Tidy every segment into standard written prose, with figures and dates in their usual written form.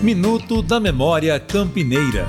Minuto da Memória Campineira.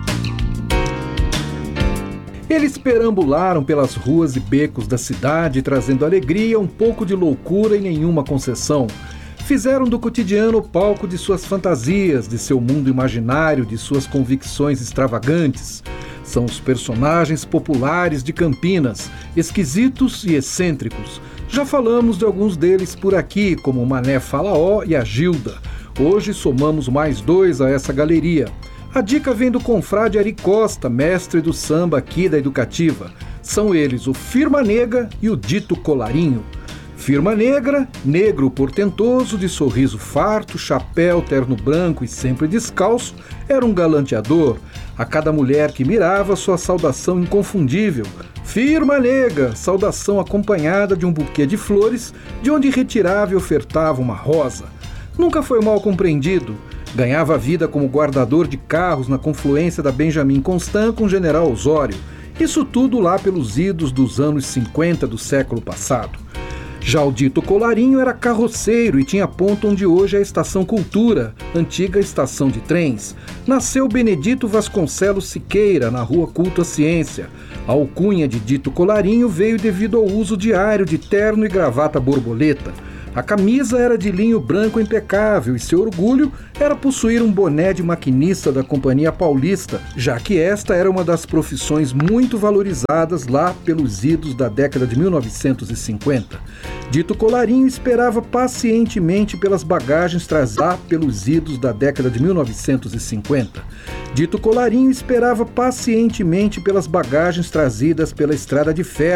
Eles perambularam pelas ruas e becos da cidade, trazendo alegria, um pouco de loucura e nenhuma concessão. Fizeram do cotidiano o palco de suas fantasias, de seu mundo imaginário, de suas convicções extravagantes. São os personagens populares de Campinas, esquisitos e excêntricos. Já falamos de alguns deles por aqui, como o Mané Falaó e a Gilda. Hoje somamos mais 2 a essa galeria. A dica vem do confrade Ari Costa, mestre do samba aqui da Educativa. São eles o Firma Negra e o Dito Colarinho. Firma Negra, negro portentoso, de sorriso farto, chapéu, terno branco e sempre descalço, era um galanteador. A cada mulher que mirava, sua saudação inconfundível. Firma Negra, saudação acompanhada de um buquê de flores, de onde retirava e ofertava uma rosa. Nunca foi mal compreendido. Ganhava vida como guardador de carros na confluência da Benjamin Constant com o General Osório. Isso tudo lá pelos idos dos anos 50 do século passado. Já o Dito Colarinho era carroceiro e tinha ponto onde hoje é a Estação Cultura, antiga estação de trens. Nasceu Benedito Vasconcelos Siqueira, na Rua Culto à Ciência. A alcunha de Dito Colarinho veio devido ao uso diário de terno e gravata borboleta. A camisa era de linho branco impecável e seu orgulho era possuir um boné de maquinista da Companhia Paulista, já que esta era uma das profissões muito valorizadas lá pelos idos da década de 1950. Dito Colarinho esperava pacientemente pelas bagagens trazidas pelos idos da década de 1950. Dito Colarinho esperava pacientemente pelas bagagens trazidas pela estrada de ferro